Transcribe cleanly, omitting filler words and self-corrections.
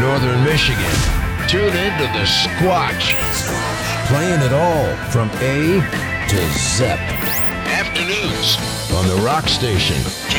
northern Michigan. Tune in to the Squatch. Playing it all from A to Z. Afternoons on the Rock Station.